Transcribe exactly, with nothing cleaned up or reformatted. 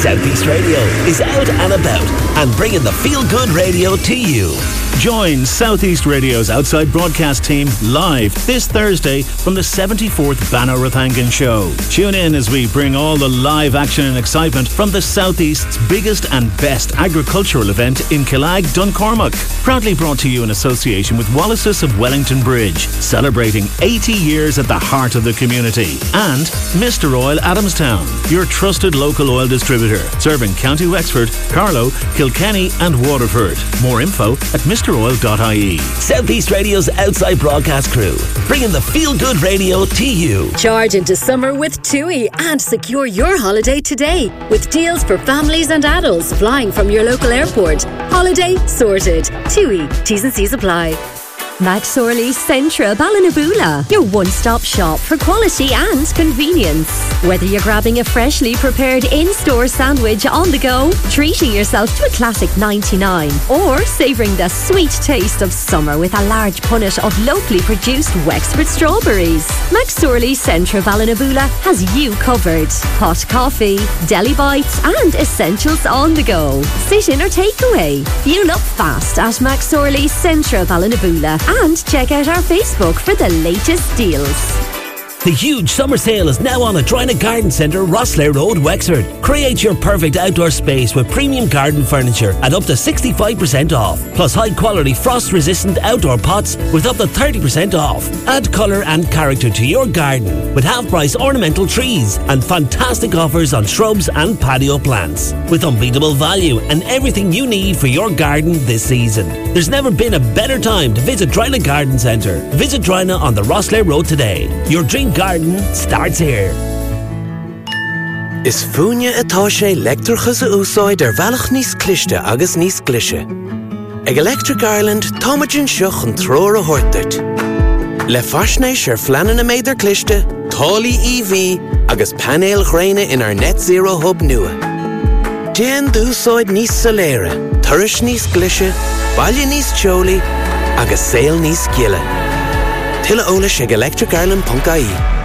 South East Radio is out and about and bringing the feel-good radio to you. Join South East Radio's outside broadcast team live this Thursday from the seventy-fourth Banner Rathangan Show. Tune in as we bring all the live action and excitement from the South East's biggest and best agricultural event in Killag, Duncormac. Proudly brought to you in association with Wallace's of Wellington Bridge, celebrating eighty years at the heart of the community. And Mister Oil Adamstown, your trusted local oil distributor, serving County Wexford, Carlow, Kilkenny and Waterford. More info at mister oil dot I E. South East Radio's outside broadcast crew, bringing the feel-good radio to you. Charge into summer with TUI and secure your holiday today with deals for families and adults flying from your local airport. Holiday sorted. TUI. T's and C's apply. McSorley Centra Ballinabula, your one-stop shop for quality and convenience. Whether you're grabbing a freshly prepared in-store sandwich on the go, treating yourself to a classic ninety-nine, or savouring the sweet taste of summer with a large punnet of locally produced Wexford strawberries, McSorley Centra Ballinabula has you covered. Hot coffee, deli bites and essentials on the go. Sit-in or takeaway. Fuel up fast at McSorley Centra Ballinabula. And check out our Facebook for the latest deals. The huge summer sale is now on at Drina Garden Centre, Rosslare Road, Wexford. Create your perfect outdoor space with premium garden furniture at up to sixty-five percent off. Plus high quality frost resistant outdoor pots with up to thirty percent off. Add colour and character to your garden with half price ornamental trees and fantastic offers on shrubs and patio plants. With unbeatable value and everything you need for your garden this season. There's never been a better time to visit Drina Garden Centre. Visit Drina on the Rosslare Road today. Your dream garden starts here. Is fúine atá sé leictreachas a úsáid ar bhealach níos cliste agus níos glise. Ag Electric Ireland táimeann seach an tróir a thuirteart. Le faisnéis ar fleanan a méidir cliste, tálaí E V agus panéal ghréine in our net zero hub nua. Déan d'úsáid níos soléire, turais níos glise, baile níos teolaí agus saol níos giile. Tuilleadh eolais ag electric ireland dot I E.